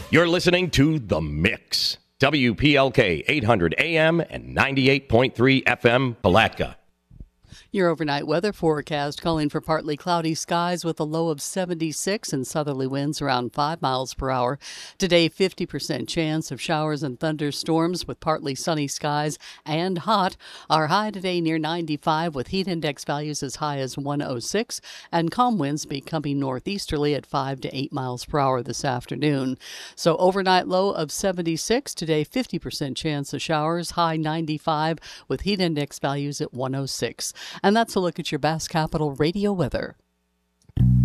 You're listening to The Mix. WPLK 800 AM and 98.3 FM, Palatka. Your overnight weather forecast calling for partly cloudy skies with a low of 76 and southerly winds around 5 miles per hour. Today, 50% chance of showers and thunderstorms with partly sunny skies and hot. Our high today near 95 with heat index values as high as 106 and calm winds becoming northeasterly at 5 to 8 miles per hour this afternoon. So overnight low of 76. Today, 50% chance of showers, high 95 with heat index values at 106. And that's a look at your Bass Capital radio weather.